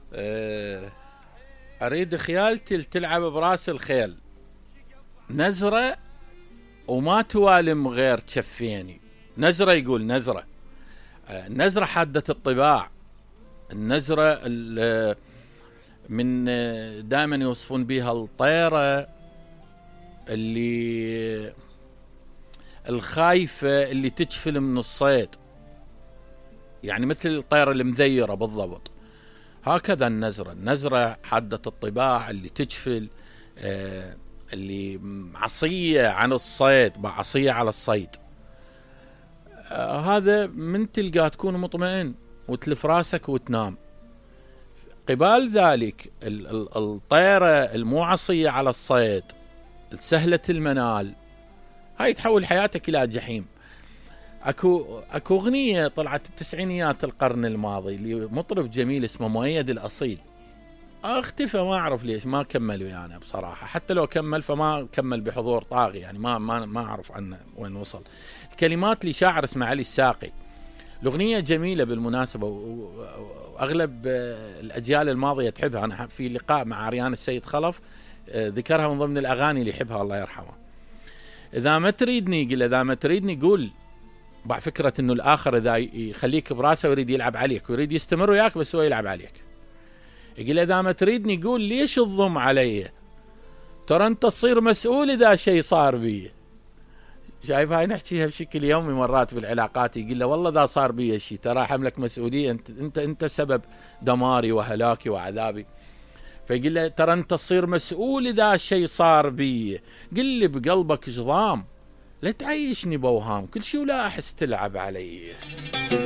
اريد خيالتي تلعب براس الخيل نزرة وما توالم غير تشفيني. نزرة يقول نزرة، النزرة حادة الطباع. النزرة من دائما يوصفون بها الطيرة اللي الخايفة اللي تجفل من الصيد، يعني مثل الطيرة المذيرة بالضبط. هكذا النزرة حادة الطباع اللي تجفل، اللي عصية عن الصيد، عصية على الصيد. هذا من تلقاه تكون مطمئن وتلف راسك وتنام. قبال ذلك الطيرة المو عصية على الصيد، سهلة المنال، هاي تحول حياتك إلى جحيم. اكو اغنية طلعت التسعينيات القرن الماضي لمطرب جميل اسمه مؤيد الأصيل، اختفى ما اعرف ليش، ما كمل ويانا بصراحة. حتى لو كمل فما كمل بحضور طاغي، يعني ما اعرف عنه وين وصل. الكلمات لشاعر اسمه علي الساقي. الأغنية جميلة بالمناسبة، وأغلب الأجيال الماضية تحبها. أنا في لقاء مع عريان السيد خلف ذكرها من ضمن الأغاني اللي يحبها الله يرحمه. إذا ما تريدني قول. بعد فكرة إنه الآخر إذا يخليك براسه ويريد يلعب عليك ويريد يستمر وياك بس هو يلعب عليك. يقول إذا ما تريدني قول ليش تضم علي، ترى أنت تصير مسؤول إذا شيء صار بي. شايف هاي نحكيها بشكل يومي مرات بالعلاقات. يقول له والله ذا صار بي شيء ترى حملك مسؤولية، انت سبب دماري وهلاكي وعذابي. فيقول له ترى انت تصير مسؤول اذا شيء صار بي. قل لي بقلبك جضام، لا تعيشني بوهام، كل شيء ولا احس تلعب علي.